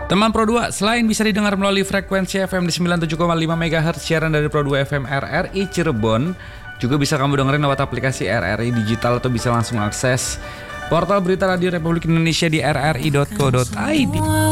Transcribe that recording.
Teman Pro 2, selain bisa didengar melalui frekuensi FM di 97,5 MHz siaran dari Pro 2 FM RRI Cirebon, juga bisa kamu dengerin lewat aplikasi RRI Digital atau bisa langsung akses portal berita radio Republik Indonesia di rri.co.id.